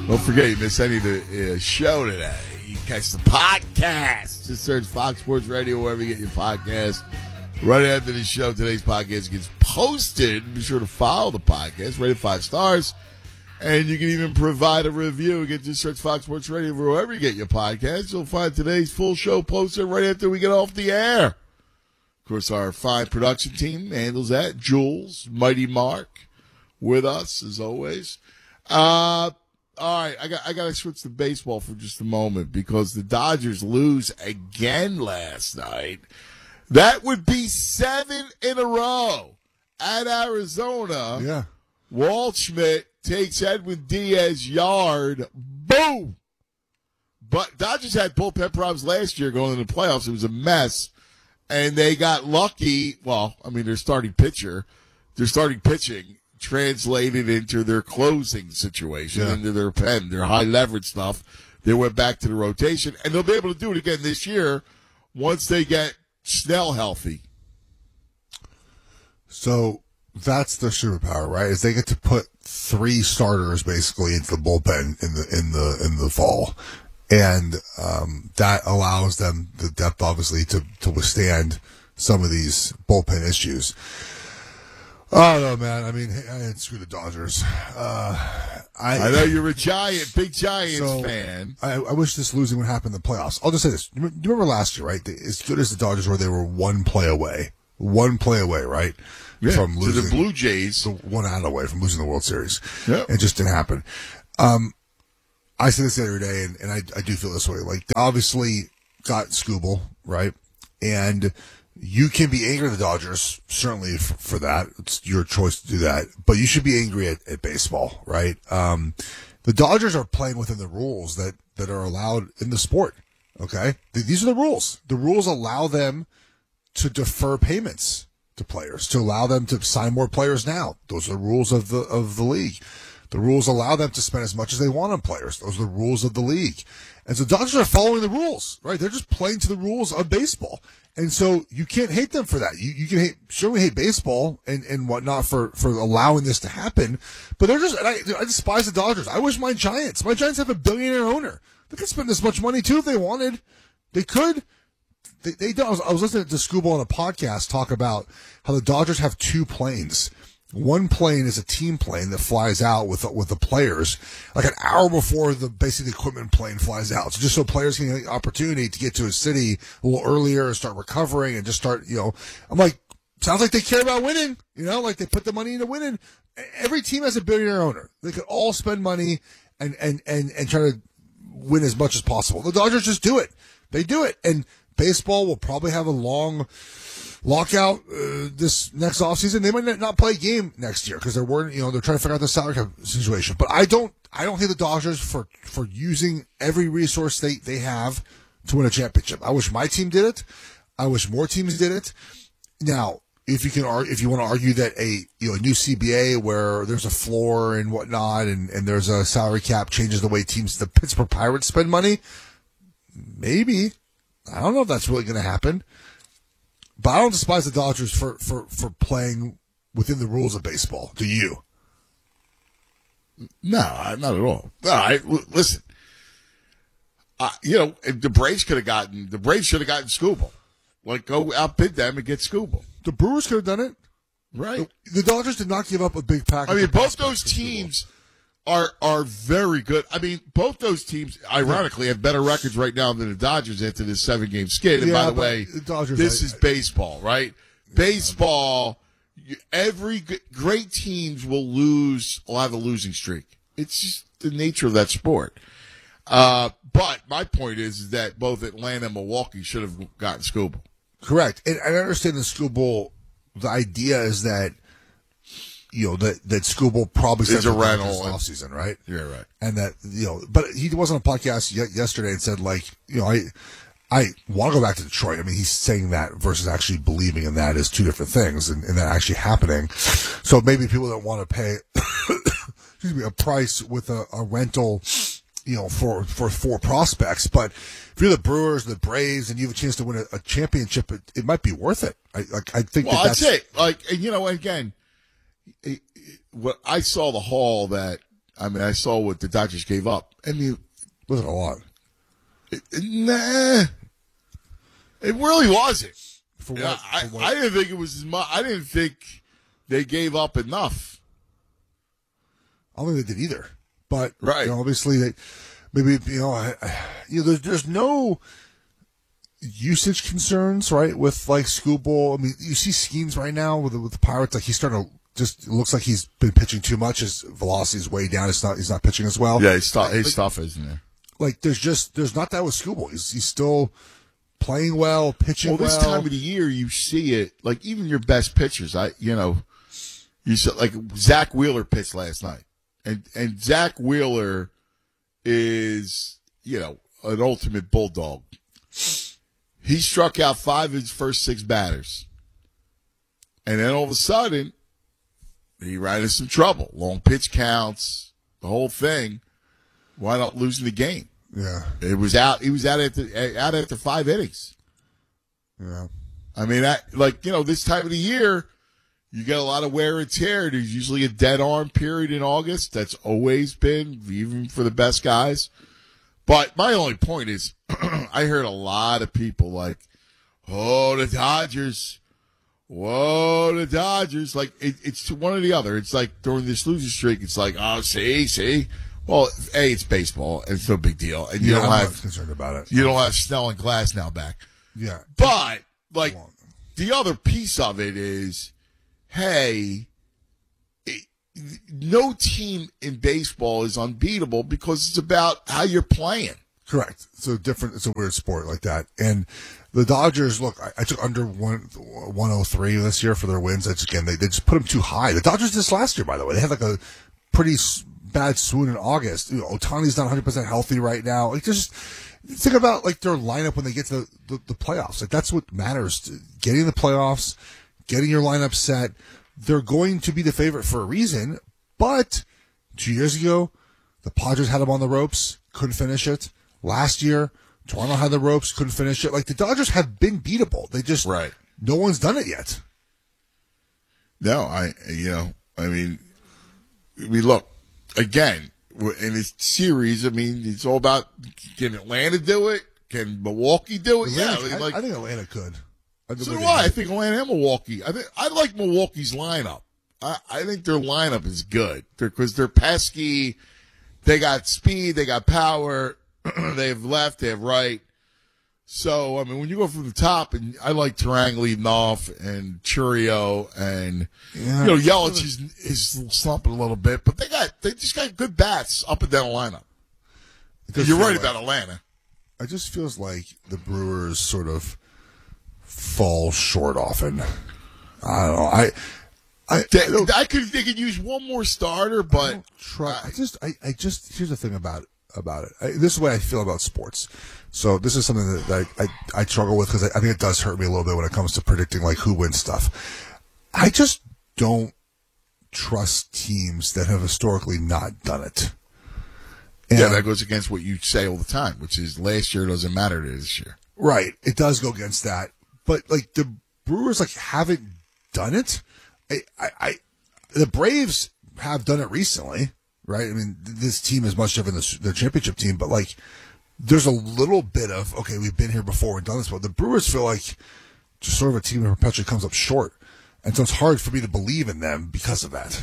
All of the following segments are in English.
Don't forget, you miss any of the show today. You can catch the podcast. Just search Fox Sports Radio wherever you get your podcast. Right after the show, today's podcast gets posted. Be sure to follow the podcast, rate it 5 stars, and you can even provide a review. You can just search Fox Sports Radio wherever you get your podcast. You'll find today's full show posted right after we get off the air. Of course, our fine production team handles that. Jules, Mighty Mark, with us as always. All right, I got to switch to baseball for just a moment because the Dodgers lose again last night. That would be 7 in a row at Arizona. Yeah. Waldschmidt takes Edwin Diaz yard. Boom! But Dodgers had bullpen problems last year going into the playoffs. It was a mess. And they got lucky. Well, I mean, their starting pitching translated into their closing situation, into their pen, their high leverage stuff. They went back to the rotation, and they'll be able to do it again this year once they get Snell healthy. So that's the superpower, right? Is they get to put 3 starters basically into the bullpen in the fall, and that allows them the depth, obviously, to withstand some of these bullpen issues. Oh no, man! I mean, screw the Dodgers. I know you're a big Giants fan. I wish this losing would happen in the playoffs. I'll just say this: you remember last year, right? As good as the Dodgers were, they were one play away, right? Yeah, from losing to the Blue Jays, 1 out away from losing the World Series. Yep. It just didn't happen. I say this the other day, and I do feel this way. Like, they obviously got Skubal, right? And you can be angry at the Dodgers, certainly for that. It's your choice to do that. But you should be angry at baseball, right? The Dodgers are playing within the rules that are allowed in the sport, okay? These are the rules. The rules allow them to defer payments to players, to allow them to sign more players now. Those are the rules of the league. The rules allow them to spend as much as they want on players. Those are the rules of the league. And so Dodgers are following the rules, right? They're just playing to the rules of baseball. And so you can't hate them for that. You can certainly hate baseball and whatnot for allowing this to happen. But they're just, I despise the Dodgers. I wish my Giants have a billionaire owner. They could spend this much money too if they wanted. They could. They don't. I was listening to Skubal on a podcast talk about how the Dodgers have 2 planes. One plane is a team plane that flies out with the players like an hour before the equipment plane flies out. So just so players can get the opportunity to get to a city a little earlier and start recovering and just start, I'm like, sounds like they care about winning, like they put the money into winning. Every team has a billionaire owner. They could all spend money and try to win as much as possible. The Dodgers just do it. They do it. And baseball will probably have a long lockout this next offseason. They might not play a game next year because they're worried, they're trying to figure out the salary cap situation. But I don't hate the Dodgers for using every resource they have to win a championship. I wish my team did it. I wish more teams did it. Now, if you want to argue that a new CBA where there's a floor and whatnot and there's a salary cap changes the way the Pittsburgh Pirates spend money, maybe. I don't know if that's really going to happen. But I don't despise the Dodgers for playing within the rules of baseball. Do you? No, not at all. No, listen. The Braves should have gotten Skubal. Like, go outbid them and get Skubal. The Brewers could have done it. Right. The Dodgers did not give up a big package. I mean, both those teams are very good. I mean, both those teams, ironically, have better records right now than the Dodgers after this 7-game skid. And by the way, this is baseball, right? Baseball, every great teams will have a losing streak. It's just the nature of that sport. But my point is that both Atlanta and Milwaukee should have gotten Skubal. Correct. And I understand the Skubal, the idea is that that Skubal probably is a rental this offseason, right? Yeah, right. And that, but he was on a podcast yesterday and said, like, I want to go back to Detroit. I mean, he's saying that versus actually believing in that is 2 different things and that actually happening. So maybe people don't want to pay, a price with a rental, for 4 prospects. But if you're the Brewers, the Braves, and you have a chance to win a championship, it might be worth it. I think that's it. Like, again, what I saw the haul that I mean, I saw what the Dodgers gave up. I mean, Wasn't a lot. Nah. It really wasn't. For what? I didn't think it was as much. I didn't think they gave up enough. I don't think they did either. But Right. Obviously, maybe there's no usage concerns, right? With like Skubal. I mean, you see Skeens right now with the Pirates. Like he's starting to just it looks like he's been pitching too much. His velocity is way down. He's not pitching as well. Yeah, his stuff isn't there. Like there's not that with Skubal. He's still playing well, pitching well. Well, this time of the year, you see it. Like even your best pitchers, you saw like Zach Wheeler pitched last night, and Zach Wheeler is an ultimate bulldog. He struck out 5 of his first 6 batters, and then all of a sudden, he ran into some trouble. Long pitch counts, the whole thing. Wound up losing the game. Yeah, it was out. He was out after 5 innings. Yeah, I mean, this time of the year, you get a lot of wear and tear. There's usually a dead arm period in August. That's always been, even for the best guys. But my only point is, I heard a lot of people like, "Oh, the Dodgers! Whoa, the Dodgers!" Like it's one or the other. It's like during this losing streak, it's like, "Oh, see." Well, it's baseball, and it's no big deal, and I'm not concerned about it. You don't have Snell and Glass now back. Yeah, but the other piece of it is, hey, no team in baseball is unbeatable because it's about how you're playing. Correct. It's a weird sport like that. And the Dodgers, look, I took under 103 this year for their wins. They just put them too high. The Dodgers did this last year, by the way. They had like a pretty bad swoon in August. Ohtani's not 100% healthy right now. Like, just think about like their lineup when they get to the playoffs. Like, that's what matters. Getting the playoffs, getting your lineup set. They're going to be the favorite for a reason. But 2 years ago, the Padres had them on the ropes, couldn't finish it. Last year, Toronto had the ropes, couldn't finish it. Like, the Dodgers have been beatable. They just, no one's done it yet. No, look, again, in this series, it's all about, can Atlanta do it? Can Milwaukee do it? I think Atlanta could. So do I. I think Atlanta and Milwaukee. I like Milwaukee's lineup. I think their lineup is good because they're pesky. They got speed. They got power. They have left. They have right. So, when you go from the top, and I like Turang leading off and Churio and, Yelich is slumping a little bit, but they just got good bats up and down the lineup. You're right about Atlanta. It just feels like the Brewers sort of fall short often. I don't know. They could use one more starter, but here's the thing about it. This is the way I feel about sports. So this is something that I struggle with because I think it does hurt me a little bit when it comes to predicting like who wins stuff. I just don't trust teams that have historically not done it. And that goes against what you say all the time, which is last year doesn't matter to this year. Right. It does go against that. But like the Brewers haven't done it. The Braves have done it recently, right? This team is much different than the championship team, but there's a little bit of, okay, we've been here before, we've done this, but the Brewers feel like just sort of a team that perpetually comes up short. And so it's hard for me to believe in them because of that.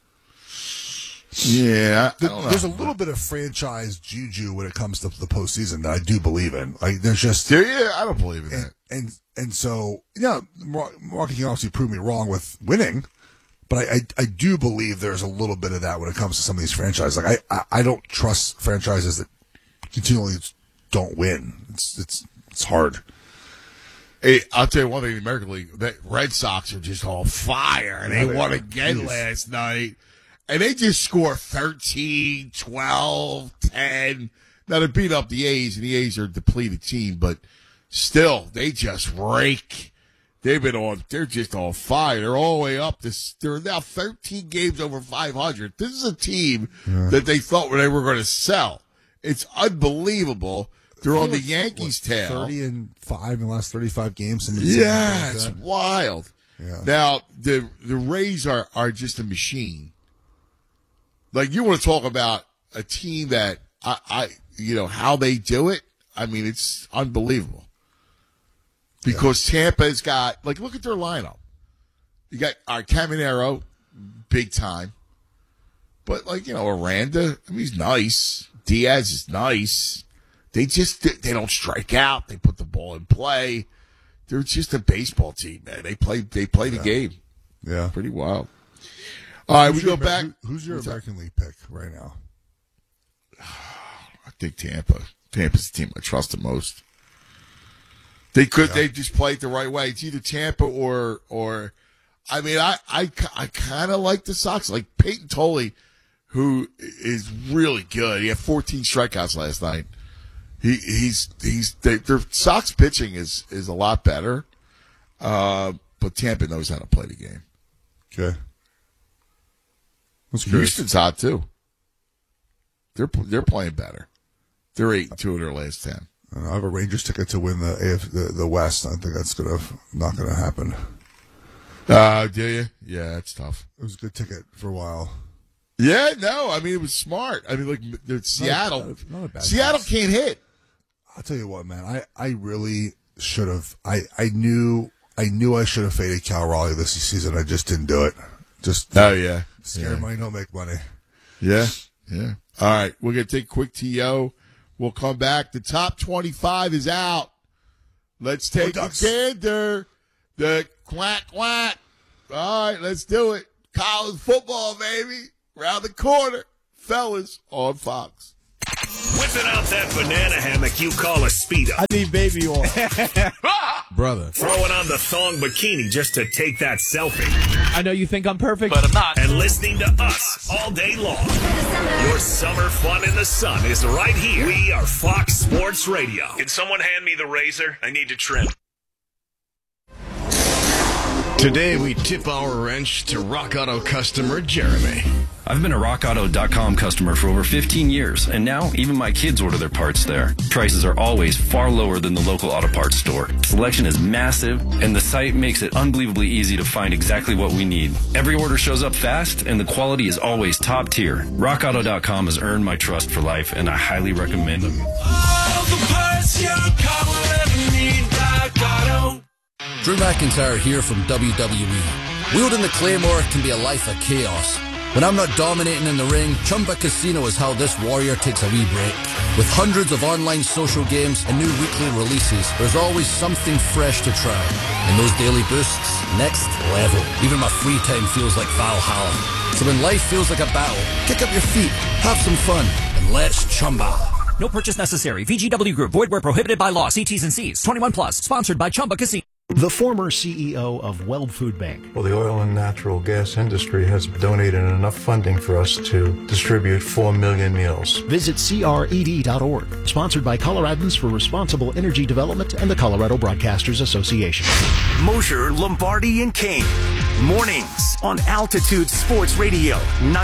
Yeah, I don't know. There's a little bit of franchise juju when it comes to the postseason that I do believe in. There's just I don't believe in that. And so Milwaukee can obviously prove me wrong with winning, but I do believe there's a little bit of that when it comes to some of these franchises. I don't trust franchises that continually don't win. It's hard. Hey, I'll tell you one thing in the American League, the Red Sox are just on fire. They won again last night. And they just score 13, 12, 10. Now, they beat up the A's, and the A's are a depleted team, but still, they just rake. They're just on fire. They're all the way up. They're now 13 games over 500. This is a team that they thought they were going to sell. It's unbelievable. They're on the Yankees' tail. 30-5 in the last 35 games. Yeah, it's wild. Yeah. Now, the Rays are just a machine. Like, you want to talk about a team that how they do it. I mean, it's unbelievable. Because Tampa's got, like, look at their lineup. You got Caminero, big time. But, like, Aranda, I mean, he's nice. Diaz is nice. They don't strike out. They put the ball in play. They're just a baseball team, man. They play the game. Yeah. Pretty wild. All right, we go back. Who's your American League pick right now? I think Tampa. Tampa's the team I trust the most. They just play it the right way. It's either Tampa or I mean, I kind of like the Sox. Like Peyton Tolley, who is really good. He had 14 strikeouts last night. Their Sox pitching is a lot better. But Tampa knows how to play the game. Okay. Houston's hot too. They're playing better. They're 8-2 in their last 10. I have a Rangers ticket to win the West. I think that's not gonna happen. Do you? Yeah, it's tough. It was a good ticket for a while. Yeah, no, I mean it was smart. I mean, like Seattle. Not a bad Seattle pass. can't hit. I'll tell you what, man. I really should have. I knew I should have faded Cal Raleigh this season. I just didn't do it. Scary money don't make money. Yeah. All right, we're gonna take a quick TO. We'll come back. The top 25 is out. Let's take a gander. The quack. All right, let's do it. College football, baby. Around the corner. Fellas on Fox. Whipping out that banana hammock you call a Speedo. I need baby oil. Brother. Throwing on the thong bikini just to take that selfie. I know you think I'm perfect, but I'm not. And listening to us all day long. Your summer fun in the sun is right here. We are Fox Sports Radio. Can someone hand me the razor? I need to trim. Today we tip our wrench to Rock Auto customer Jeremy. I've been a RockAuto.com customer for over 15 years, and now even my kids order their parts there. Prices are always far lower than the local auto parts store. Selection is massive, and the site makes it unbelievably easy to find exactly what we need. Every order shows up fast, and the quality is always top tier. RockAuto.com has earned my trust for life, and I highly recommend them. All the parts your car will ever need, Rock Auto. Drew McIntyre here from WWE. Wielding the Claymore can be a life of chaos. When I'm not dominating in the ring, Chumba Casino is how this warrior takes a wee break. With hundreds of online social games and new weekly releases, there's always something fresh to try. And those daily boosts, next level. Even my free time feels like Valhalla. So when life feels like a battle, kick up your feet, have some fun, and let's Chumba. No purchase necessary. VGW Group. Void where prohibited by law. See T's and C's. 21 plus. Sponsored by Chumba Casino. The former CEO of Weld Food Bank. Well, the oil and natural gas industry has donated enough funding for us to distribute 4 million meals. Visit CRED.org. Sponsored by Coloradans for Responsible Energy Development and the Colorado Broadcasters Association. Mosher, Lombardi, and King. Mornings on Altitude Sports Radio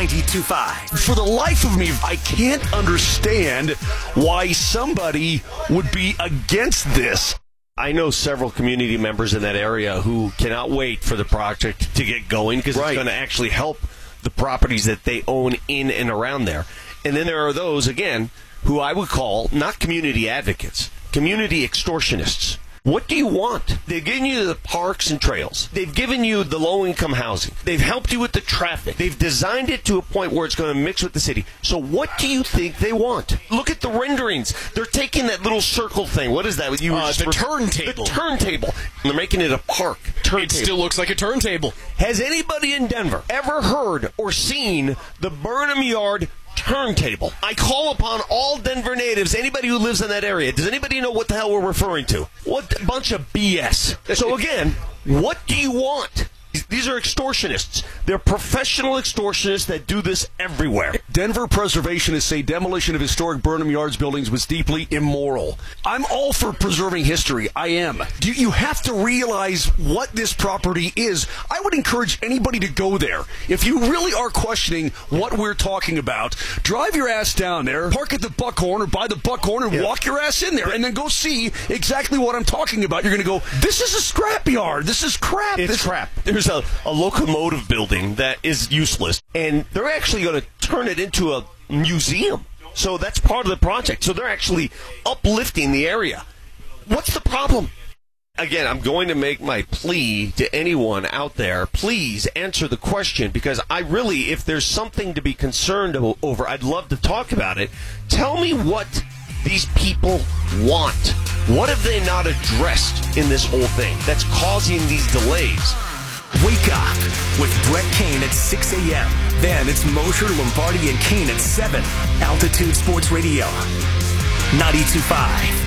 92.5. For the life of me, I can't understand why somebody would be against this. I know several community members in that area who cannot wait for the project to get going because it's going to actually help the properties that they own in and around there. And then there are those, again, who I would call not community advocates, community extortionists. What do you want? They've given you the parks and trails. They've given you the low-income housing. They've helped you with the traffic. They've designed it to a point where it's going to mix with the city. So what do you think they want? Look at the renderings. They're taking that little circle thing. What is that? The turntable. The turntable. They're making it a park. It still looks like a turntable. Has anybody in Denver ever heard or seen the Burnham Yard turntable? I call upon all Denver natives, anybody who lives in that area. Does anybody know what the hell we're referring to? What a bunch of BS. So again, what do you want? These are extortionists. They're professional extortionists that do this everywhere. Denver preservationists say demolition of historic Burnham Yards buildings was deeply immoral. I'm all for preserving history. I am. You have to realize what this property is. I would encourage anybody to go there. If you really are questioning what we're talking about, drive your ass down there, park at the Buckhorn or by the Buckhorn and walk your ass in there and then go see exactly what I'm talking about. You're going to go, this is a scrap yard. This is crap. It's crap. There's a locomotive building that is useless, and they're actually going to turn it into a museum. So that's part of the project. So they're actually uplifting the area. What's the problem? Again, I'm going to make my plea to anyone out there. Please answer the question, because I really, if there's something to be concerned over, I'd love to talk about it. Tell me what these people want. What have they not addressed in this whole thing that's causing these delays? Wake up with Brett Kane at 6 a.m. Then it's Mosher, Lombardi, and Kane at 7. Altitude Sports Radio, 92.5.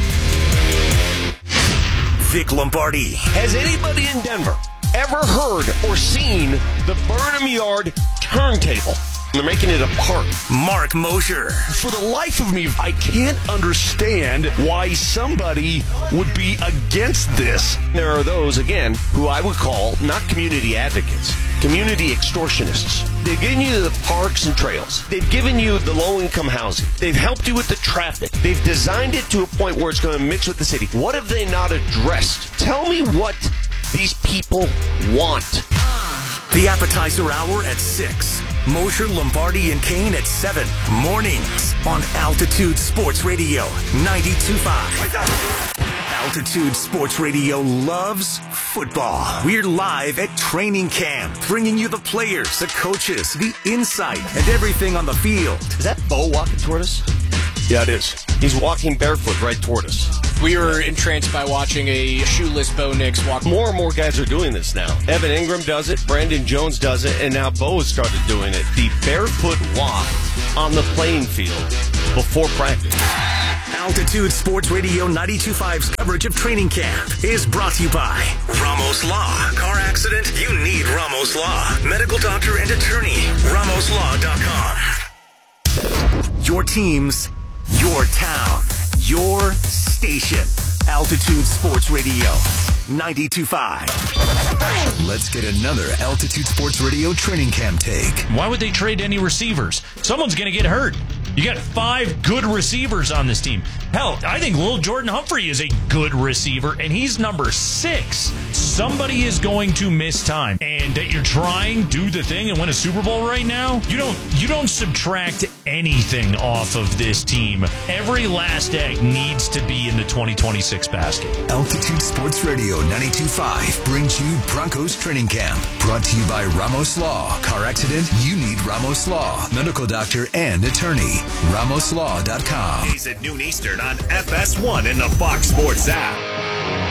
Vic Lombardi. Has anybody in Denver ever heard or seen the Burnham Yard turntable? They're making it a park. Mark Mosher. For the life of me, I can't understand why somebody would be against this. There are those, again, who I would call not community advocates, community extortionists. They've given you the parks and trails. They've given you the low-income housing. They've helped you with the traffic. They've designed it to a point where it's going to mix with the city. What have they not addressed? Tell me what these people want. The appetizer hour at 6. Mosher, Lombardi, and Kane at 7. Mornings on Altitude Sports Radio, 92.5. Altitude Sports Radio loves football. We're live at training camp, bringing you the players, the coaches, the insight, and everything on the field. Is that Bo walking toward us? Yeah, it is. He's walking barefoot right toward us. We were entranced by watching a shoeless Bo Nix walk. More and more guys are doing this now. Evan Ingram does it, Brandon Jones does it, and now Bo has started doing it. The barefoot walk on the playing field before practice. Altitude Sports Radio 92.5's coverage of training camp is brought to you by Ramos Law. Car accident? You need Ramos Law. Medical doctor and attorney. RamosLaw.com. Your teams, your town, your station. Altitude Sports Radio 92.5. Let's get another Altitude Sports Radio training camp take. Why would they trade any receivers? Someone's going to get hurt. You got 5 good receivers on this team. Hell, I think Lil Jordan Humphrey is a good receiver, and he's number 6. Somebody is going to miss time. And that you're trying, do the thing, and win a Super Bowl right now? You don't subtract anything off of this team. Every last egg needs to be in the 2026 basket. Altitude Sports Radio 92.5 brings you Broncos Training Camp. Brought to you by Ramos Law. Car accident? You need Ramos Law. Medical doctor and attorney. RamosLaw.com. He's at noon Eastern on FS1 in the Fox Sports app.